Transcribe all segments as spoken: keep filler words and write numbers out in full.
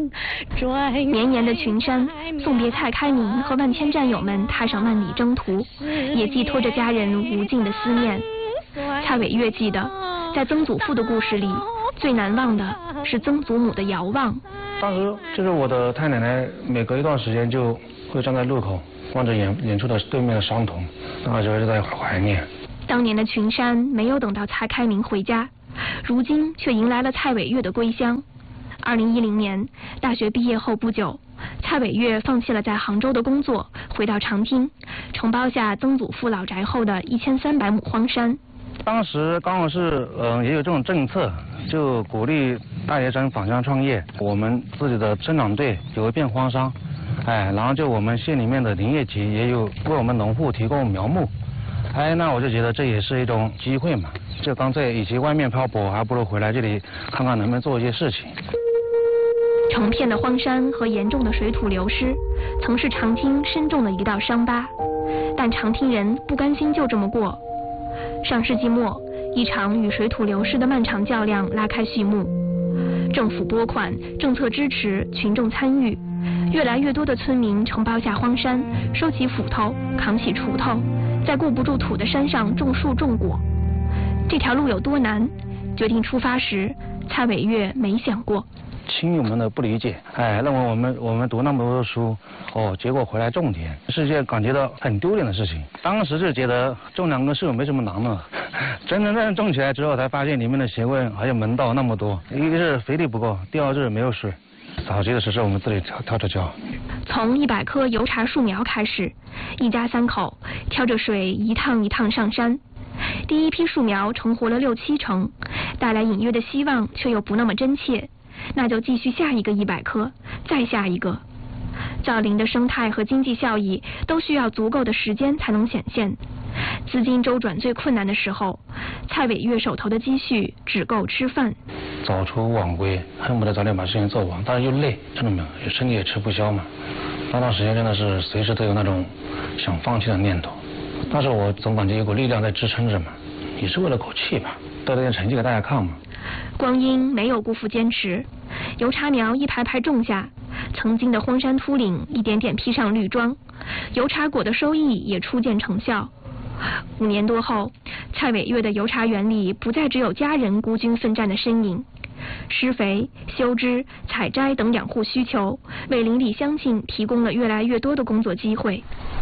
绵延的群山送别蔡开明和万千战友们踏上万里征途，也寄托着家人无尽的思念。蔡伟月记得，在曾祖父的故事里，最难忘的是曾祖母的遥望。 当时就是我的太奶奶，每隔一段时间就会站在路口，望着远远处的对面的山头，那时候就在怀念。 当年的群山没有等到蔡开明回家，如今却迎来了蔡伟月的归乡。二零一零年，大学毕业后不久，蔡伟月放弃了在杭州的工作，回到长汀，承包下曾祖父老宅后的一千三百亩荒山。 当时刚好是嗯、呃、也有这种政策，就鼓励大学生返乡创业。我们自己的生产队有一片荒山，哎，然后就我们县里面的林业局也有为我们农户提供苗木，哎，那我就觉得这也是一种机会嘛。就干脆与其外面漂泊，还不如回来这里看看能不能做一些事情。 成片的荒山和严重的水土流失，曾是长汀深重的一道伤疤，但长汀人不甘心就这么过。上世纪末，一场与水土流失的漫长较量拉开序幕。政府拨款，政策支持，群众参与，越来越多的村民承包下荒山，收起斧头，扛起锄头，在顾不住土的山上种树种果。这条路有多难？决定出发时，蔡伟月没想过。 亲友们的不理解，哎，认为我们我们读那么多书，哦，结果回来种田，是件感觉到很丢脸的事情。当时就觉得种两棵树没什么难的，真真正正种起来之后，才发现里面的学问还有门道那么多。一个是肥力不够，第二是没有水。早期的时候我们自己挑挑着浇。 从一百棵油茶树苗开始，一家三口挑着水一趟一趟上山。第一批树苗成活了六七成，带来隐约的希望，却又不那么真切。那就继续下一个一百棵，再下一个。造林的生态和经济效益都需要足够的时间才能显现。资金周转最困难的时候，蔡伟月手头的积蓄只够吃饭。 早出晚归，恨不得早点把事情做完，但是又累，真的没有，身体也吃不消嘛。那段时间真的是随时都有那种想放弃的念头，但是我总感觉有股力量在支撑着嘛，也是为了口气吧，得点成绩给大家看嘛。 光阴没有辜负坚持，油茶苗一排排种下，曾经的荒山秃岭一点点披上绿装，油茶果的收益也初见成效。五年多后，蔡伟月的油茶园里不再只有家人孤军奋战的身影，施肥、修枝、采摘等养护需求，为邻里乡亲提供了越来越多的工作机会。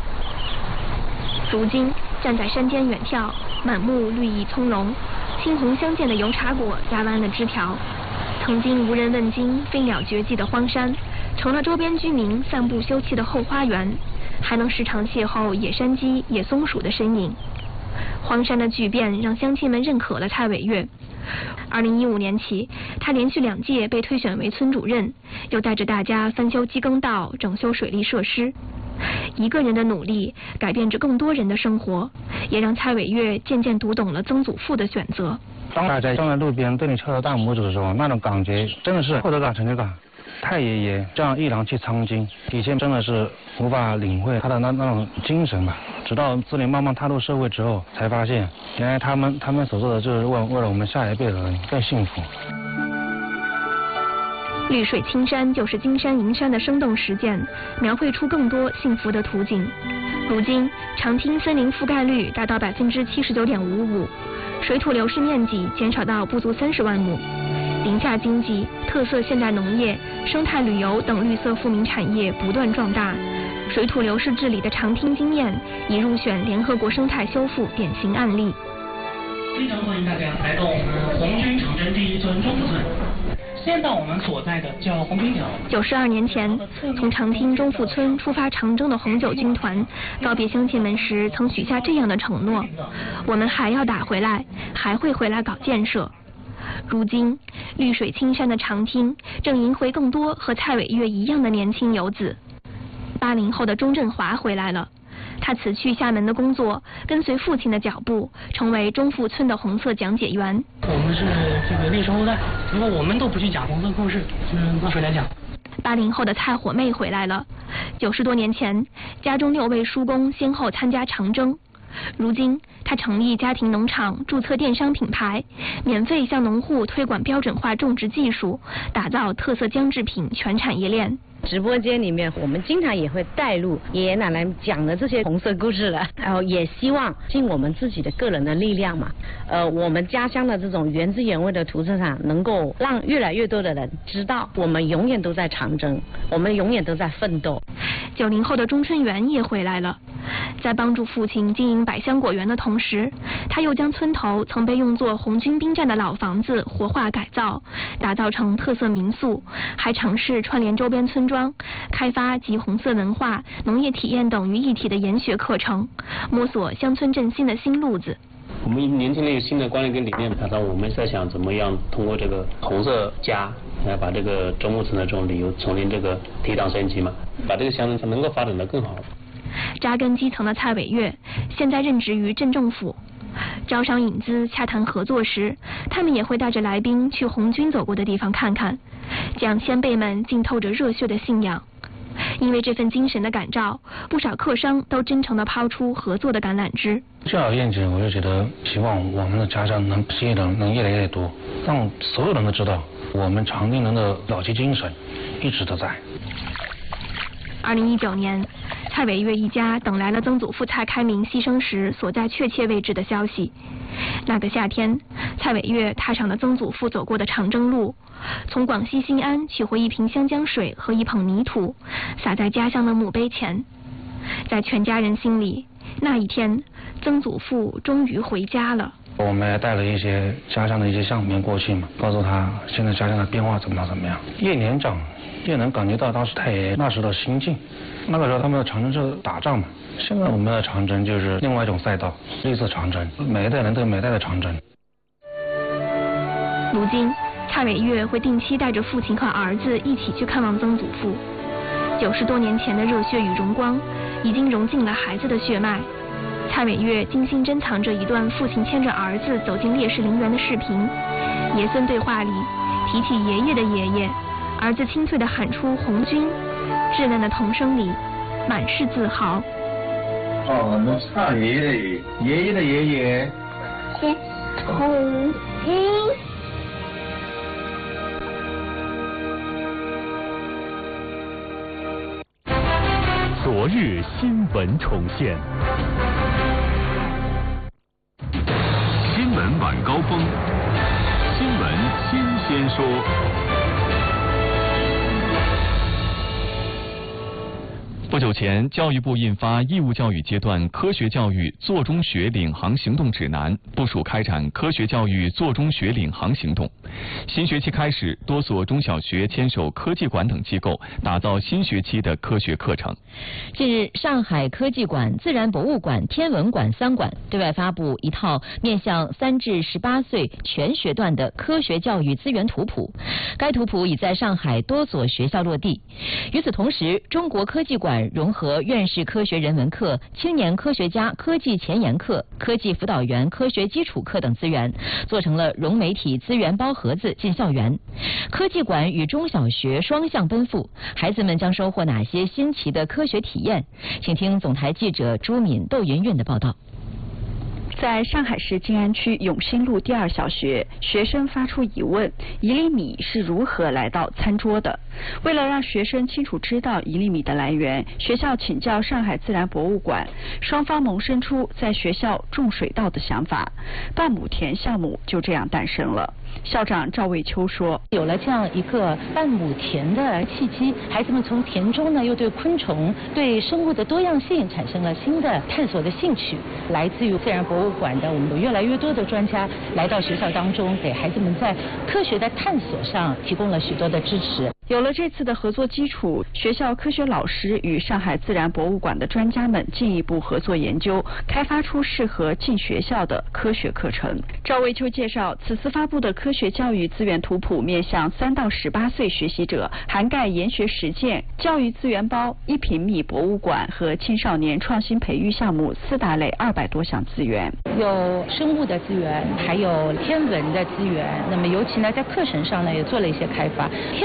如今站在山间远眺，满目绿意葱茏，青红相间的油茶果压弯了枝条。曾经无人问津、飞鸟绝迹的荒山，成了周边居民散步休憩的后花园，还能时常邂逅野山鸡、野松鼠的身影。荒山的巨变让乡亲们认可了蔡伟月。二零一五年起，他连续两届被推选为村主任，又带着大家翻修机耕道、整修水利设施。一个人的努力改变着更多人的生活，也让蔡伟月渐渐读懂了曾祖父的选择。 当他在站在路边对你敲着大拇指的时候，那种感觉真的是获得感、成就感。太爷爷这样毅然去苍津，以前真的是无法领会他的那那种精神吧。直到自己慢慢踏入社会之后，才发现原来他们他们所做的就是为为了我们下一辈的人更幸福。 绿水青山就是金山银山的生动实践，描绘出更多幸福的图景。如今，长汀森林覆盖率达到百分之七十九点五五，水土流失面积减少到不足三十万亩。林下经济、特色现代农业、生态旅游等绿色富民产业不断壮大。水土流失治理的长汀经验已入选联合国生态修复典型案例。 非常欢迎大家来到我们红军长征第一村中富村。现在我们所在的叫红兵桥。 九十二年前，从长汀中富村出发长征的红九军团，告别乡亲们时曾许下这样的承诺：我们还要打回来，还会回来搞建设。如今，绿水青山的长汀正迎回更多和蔡伟月一样的年轻游子。八零后的钟振华回来了，他辞去厦门的工作，跟随父亲的脚步，成为中富村的红色讲解员。 我们是这个历史后代，如果我们都不去讲红色故事，就是拿谁来讲？ 八零后的蔡火妹回来了，九十多年前，家中六位叔公先后参加长征。 如今，他成立家庭农场，注册电商品牌，免费向农户推广标准化种植技术，打造特色姜制品全产业链。 直播间里面，我们经常也会带入爷爷奶奶讲的这些红色故事了，然后也希望尽我们自己的个人的力量嘛，呃，我们家乡的这种原汁原味的土特产，能够让越来越多的人知道，我们永远都在长征，我们永远都在奋斗。 九零后的钟春元也回来了，在帮助父亲经营百香果园的同时，他又将村头曾被用作红军兵站的老房子活化改造，打造成特色民宿，还尝试串联周边村庄，开发集红色文化、农业体验等于一体的研学课程，摸索乡村振兴的新路子。 我们年轻人有新的观念跟理念，然后我们在想怎么样通过这个红色家来把这个中木村的这种旅游重新这个提档升级嘛，把这个乡村能够发展得更好。 扎根基层的蔡伟月现在任职于镇政府，招商引资洽谈合作时，他们也会带着来宾去红军走过的地方看看，这样先辈们浸透着热血的信仰。因为这份精神的感召，不少客商都真诚地抛出合作的橄榄枝。 这样愿景，我就觉得希望我们的家乡能吸引的能越来越多，让所有人都知道我们长定人的老街精神一直都在。 二零一九年，蔡伟月一家等来了曾祖父蔡开明牺牲时所在确切位置的消息。那个夏天，蔡伟月踏上了曾祖父走过的长征路，从广西新安取回一瓶香江水和一捧泥土，撒在家乡的墓碑前。在全家人心里，那一天，曾祖父终于回家了。 我们还带了一些家乡的一些相片过去嘛，告诉他现在家乡的变化怎么怎么样。越年长，越能感觉到当时太爷爷那时的心境。那个时候他们的长征是打仗嘛，现在我们的长征就是另外一种赛道，类似长征，每一代人都有每一代的长征。 如今，蔡伟月会定期带着父亲和儿子一起去看望曾祖父。九十多年前的热血与荣光，已经融进了孩子的血脉。蔡伟月精心珍藏着一段父亲牵着儿子走进烈士陵园的视频，爷孙对话里提起爷爷的爷爷，儿子清脆地喊出红军，稚嫩的童声里满是自豪。 哦，我们唱爷爷的爷爷爷的爷爷是红军。 昨日新闻重现。新闻晚高峰，新闻新鲜说。不久前，教育部印发义务教育阶段科学教育做中学领航行动指南，部署开展科学教育做中学领航行动。新学期开始，多所中小学牵手科技馆等机构，打造新学期的科学课程。 近日，上海科技馆、自然博物馆、天文馆三馆对外发布一套面向三至十八岁全学段的科学教育资源图谱，该图谱已在上海多所学校落地。与此同时，中国科技馆融合院士科学人文课、青年科学家科技前沿课、科技辅导员科学基础课等资源，做成了融媒体资源包盒子进校园。科技馆与中小学双向奔赴，孩子们将收获哪些新奇的科学体验？请听总台记者朱敏、窦云韵的报道。 在上海市静安区永兴路第二小学，学生发出疑问：一粒米是如何来到餐桌的？为了让学生清楚知道一粒米的来源，学校请教上海自然博物馆，双方萌生出在学校种水稻的想法，半亩田项目就这样诞生了。校长赵卫秋说：“ 有了这样一个半亩田的契机，孩子们从田中呢，又对昆虫、对生物的多样性产生了新的探索的兴趣。来自于自然博物馆的，我们有越来越多的专家来到学校当中，给孩子们在科学的探索上提供了许多的支持。” 有了这次的合作基础，学校科学老师与上海自然博物馆的专家们进一步合作研究，开发出适合进学校的科学课程。赵卫秋介绍，此次发布的科学教育资源图谱面向三到十八岁学习者，涵盖研学实践、教育资源包、一平米博物馆和青少年创新培育项目四大类二百多项资源。 有生物的资源，还有天文的资源。那么尤其呢，在课程上呢，也做了一些开发。天文馆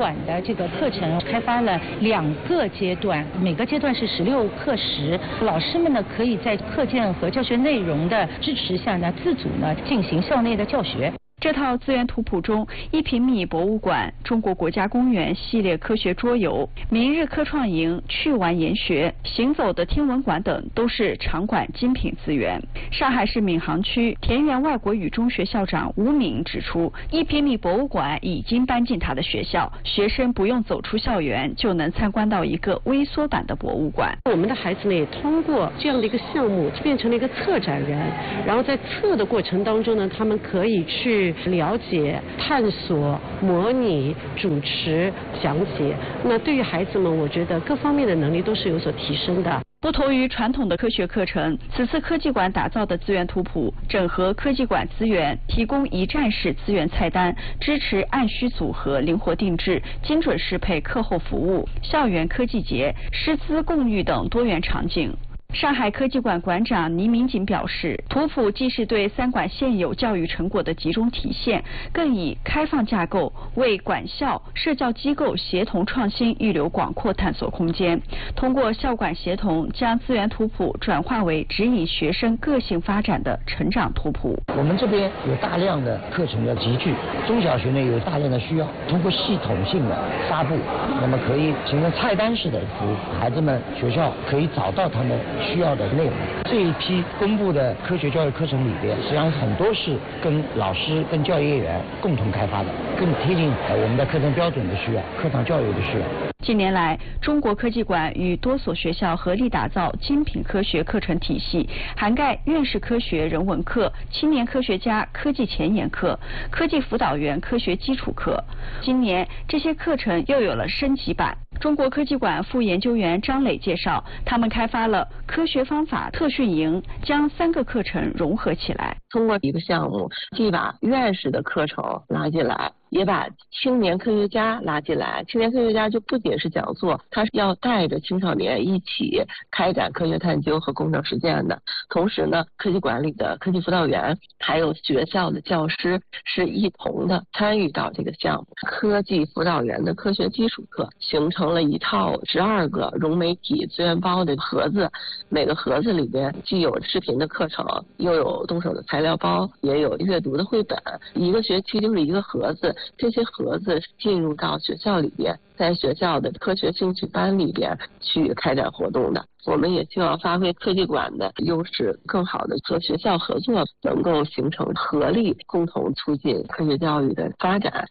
馆的这个课程开发了两个阶段，每个阶段是十六课时，老师们呢可以在课件和教学内容的支持下呢，自主呢进行校内的教学。 这套资源图谱中，一平米博物馆、中国国家公园系列科学桌游、明日科创营、趣玩研学、行走的天文馆等都是场馆精品资源。上海市闵行区田园外国语中学校长吴敏指出，一平米博物馆已经搬进他的学校，学生不用走出校园就能参观到一个微缩版的博物馆。 我们的孩子呢，也通过这样的一个项目，变成了一个策展人，然后在策的过程当中呢，他们可以去了解、探索、模拟、主持、讲解。那对于孩子们，我觉得各方面的能力都是有所提升的。 不同于传统的科学课程，此次科技馆打造的资源图谱整合科技馆资源，提供一站式资源菜单，支持按需组合、灵活定制、精准适配课后服务、校园科技节、师资共育等多元场景。上海科技馆馆长倪明锦表示，图谱既是对三馆现有教育成果的集中体现，更以开放架构为管校、社教机构协同创新预留广阔探索空间。通过校管协同，将资源图谱转化为指引学生个性发展的成长图谱。 我们这边有大量的课程要集聚，中小学呢有大量的需要，通过系统性的发布，那么可以形成菜单式的服务，孩子们学校可以找到他们需要的内容。这一批公布的科学教育课程里边，实际上很多是跟老师、跟教育业员共同开发的，更贴近我们的课程标准的需要、课堂教育的需要。 近年来，中国科技馆与多所学校合力打造精品科学课程体系，涵盖院士科学人文课、青年科学家科技前沿课、科技辅导员科学基础课。今年这些课程又有了升级版。中国科技馆副研究员张磊介绍，他们开发了科学方法特训营，将三个课程融合起来。 通过一个项目，既把院士的课程拉进来，也把青年科学家拉进来。青年科学家就不仅是讲座，他是要带着青少年一起开展科学探究和工程实践的。同时呢，科技馆里的科技辅导员还有学校的教师是一同的参与到这个项目。科技辅导员的科学基础课形成了一套十二个融媒体资源包的盒子，每个盒子里边既有视频的课程，又有动手的材料包，也有阅读的绘本。一个学期就是一个盒子，这些盒子进入到学校里边，在学校的科学兴趣班里边去开展活动的。我们也希望发挥科技馆的优势，更好的和学校合作，能够形成合力，共同促进科学教育的发展。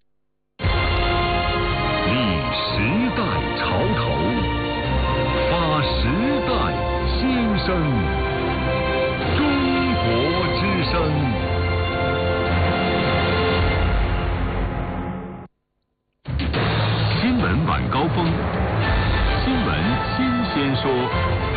立时代潮头，发时代新生，中国之声。新闻晚高峰，新闻新鲜说。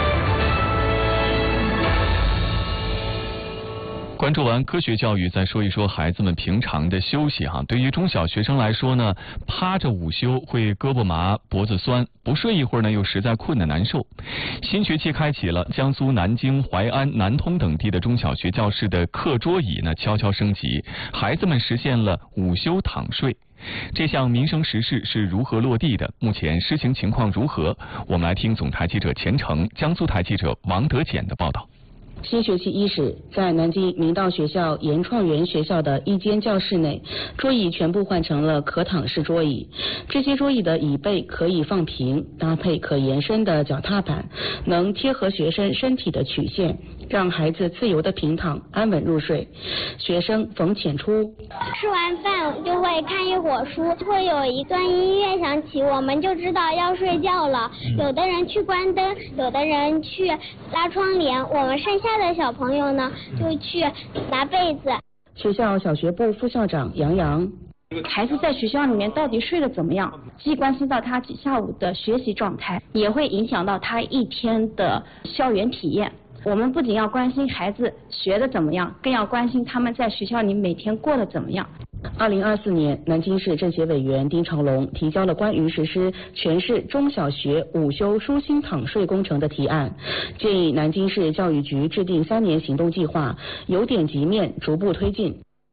关注完科学教育，再说一说孩子们平常的休息哈。对于中小学生来说呢，趴着午休会胳膊麻、脖子酸，不睡一会儿呢又实在困得难受。新学期开启了，江苏南京、淮安、南通等地的中小学教室的课桌椅呢悄悄升级，孩子们实现了午休躺睡。这项民生实事是如何落地的？目前施行情况如何？我们来听总台记者钱成、江苏台记者王德简的报道。 新学期伊始，在南京明道学校研创园学校的一间教室内，桌椅全部换成了可躺式桌椅。这些桌椅的椅背可以放平，搭配可延伸的脚踏板，能贴合学生身体的曲线，让孩子自由的平躺，安稳入睡。学生冯浅初： 吃完饭就会看一会儿书，会有一段音乐响起，我们就知道要睡觉了。有的人去关灯，有的人去拉窗帘，我们剩下的小朋友呢，就去拿被子。 学校小学部副校长杨洋： 孩子在学校里面到底睡得怎么样，既关系到他下午的学习状态，也会影响到他一天的校园体验。我们不仅要关心孩子学得怎么样，更要关心他们在学校里每天过得怎么样。 二零二四年，南京市政协委员丁长龙提交了关于实施全市中小学午休舒心躺睡工程的提案，建议南京市教育局制定三年行动计划，由点及面，逐步推进。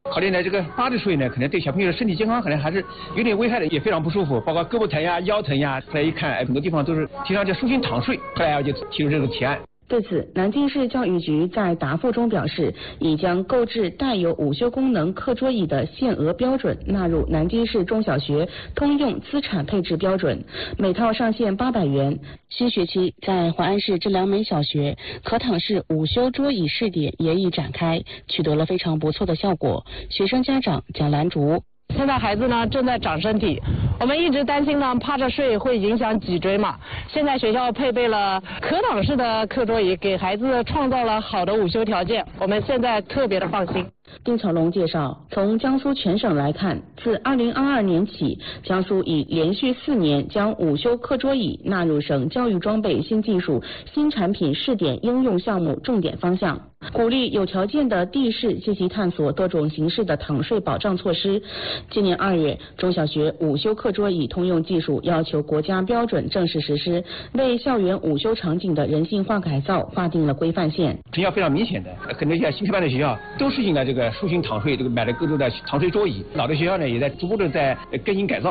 考虑呢，这个八十岁呢，可能对小朋友的身体健康可能还是有点危害的，也非常不舒服，包括胳膊疼呀、腰疼呀。后来一看，哎，很多地方都是提倡叫舒心躺睡，后来我就提出这个提案。 对此，南京市教育局在答复中表示，已将购置带有午休功能课桌椅的限额标准纳入南京市中小学通用资产配置标准，每套上限八百元。新学期在淮安市这两枚小学可躺式午休桌椅试点也已展开，取得了非常不错的效果。学生家长蒋兰竹。 现在孩子呢正在长身体，我们一直担心呢趴着睡会影响脊椎嘛。现在学校配备了可躺式的课桌椅，给孩子创造了好的午休条件，我们现在特别的放心。 丁巧龙介绍，从江苏全省来看，自二零二二年起，江苏已连续四年将午休课桌椅纳入省教育装备新技术新产品试点应用项目重点方向，鼓励有条件的地市积极探索多种形式的躺睡保障措施。今年二月，中小学午休课桌椅通用技术要求国家标准正式实施，为校园午休场景的人性化改造划定了规范线。 成效非常明显的，很多像新开办的学校都实行了这个舒心躺睡，这个买了各种的躺睡桌椅，老的学校呢也在逐步的在更新改造。